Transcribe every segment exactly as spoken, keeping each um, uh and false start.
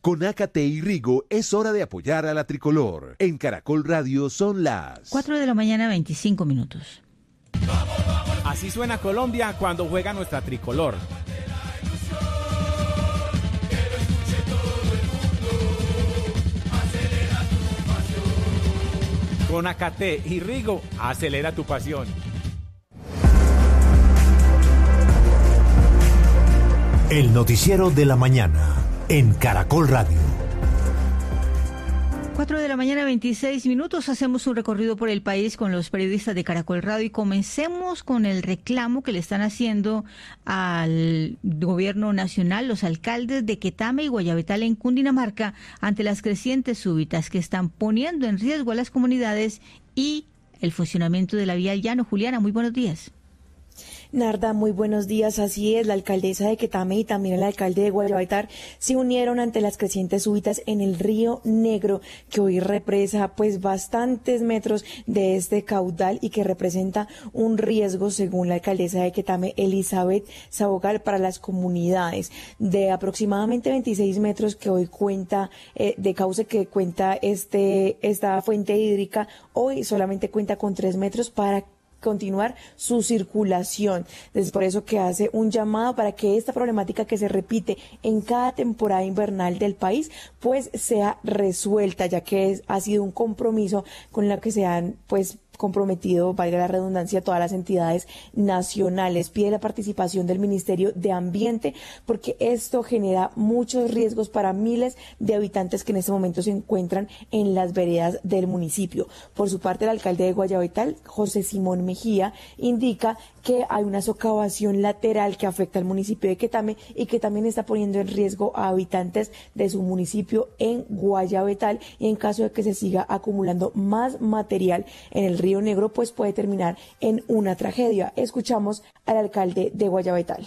Con Ácate y Rigo es hora de apoyar a la tricolor. En Caracol Radio son las cuatro de la mañana, veinticinco minutos. Así suena Colombia cuando juega nuestra tricolor. Con Ácate y Rigo, acelera tu pasión. El noticiero de la mañana en Caracol Radio. cuatro de la mañana, veintiséis minutos. Hacemos un recorrido por el país con los periodistas de Caracol Radio y comencemos con el reclamo que le están haciendo al gobierno nacional los alcaldes de Quetame y Guayabetal en Cundinamarca ante las crecientes súbitas que están poniendo en riesgo a las comunidades y el funcionamiento de la vía al llano. Juliana, muy buenos días. Narda, muy buenos días. Así es, la alcaldesa de Quetame y también el alcalde de Guayabetal se unieron ante las crecientes súbitas en el río Negro, que hoy represa pues bastantes metros de este caudal y que representa un riesgo, según la alcaldesa de Quetame, Elizabeth Sabogal, para las comunidades. De aproximadamente veintiséis metros que hoy cuenta, eh, de cauce que cuenta este esta fuente hídrica, hoy solamente cuenta con tres metros para continuar su circulación. Es por eso que hace un llamado para que esta problemática que se repite en cada temporada invernal del país pues sea resuelta, ya que es, ha sido un compromiso con la que se han pues comprometido, valga la redundancia, todas las entidades nacionales. Pide la participación del Ministerio de Ambiente porque esto genera muchos riesgos para miles de habitantes que en este momento se encuentran en las veredas del municipio. Por su parte, el alcalde de Guayabetal, José Simón Mejía, indica que hay una socavación lateral que afecta al municipio de Quetame y que también está poniendo en riesgo a habitantes de su municipio en Guayabetal, y en caso de que se siga acumulando más material en el río Negro, pues puede terminar en una tragedia. Escuchamos al alcalde de Guayabetal.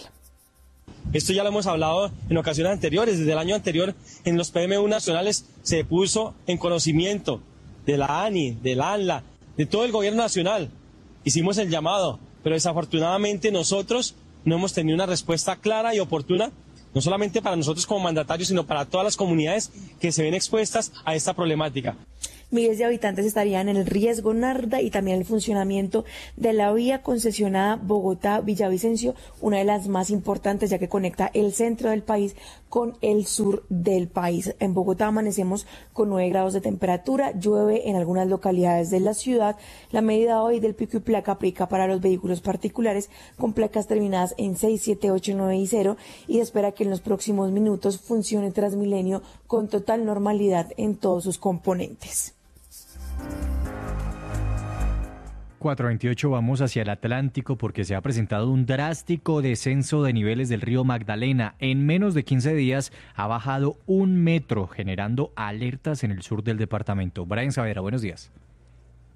Esto ya lo hemos hablado en ocasiones anteriores. Desde el año anterior, en los P M U nacionales se puso en conocimiento de la A N I, de la ANLA, de todo el gobierno nacional. Hicimos el llamado, pero desafortunadamente nosotros no hemos tenido una respuesta clara y oportuna, no solamente para nosotros como mandatarios, sino para todas las comunidades que se ven expuestas a esta problemática. Miles de habitantes estarían en el riesgo, Narda, y también el funcionamiento de la vía concesionada Bogotá-Villavicencio, una de las más importantes ya que conecta el centro del país con el sur del país. En Bogotá amanecemos con nueve grados de temperatura, llueve en algunas localidades de la ciudad. La medida hoy del pico y placa aplica para los vehículos particulares con placas terminadas en seis, siete, ocho, nueve y cero, y espera que en los próximos minutos funcione Transmilenio con total normalidad en todos sus componentes. cuatro veintiocho, vamos hacia el Atlántico porque se ha presentado un drástico descenso de niveles del río Magdalena. En menos de quince días ha bajado un metro, generando alertas en el sur del departamento. Brian Saavedra, buenos días.